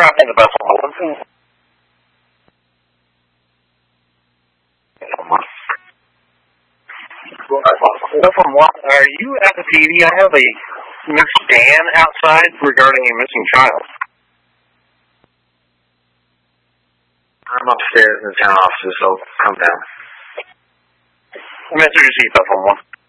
in the Buffalo. From what are you at the TV? I have a Miss Dan outside regarding a missing child. I'm upstairs in the town office, so come down. Mr. Buffalo.